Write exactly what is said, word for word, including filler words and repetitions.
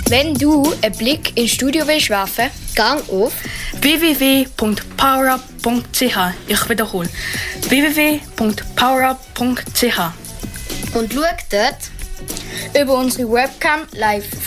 Wenn du einen Blick ins Studio willst werfen, gang auf w w w punkt powerup punkt c h. Ich wiederhole. w w w punkt powerup punkt c h. und schau dort über unsere Webcam live